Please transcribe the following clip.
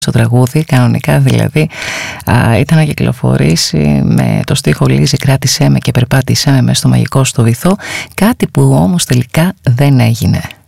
στο τραγούδι, κανονικά δηλαδή ήταν να κυκλοφορήσει με το στίχο «Λίζη κράτησέ με και περπάτησέ με μες στο μαγικό στο βυθό», κάτι που όμως τελικά δεν έγινε.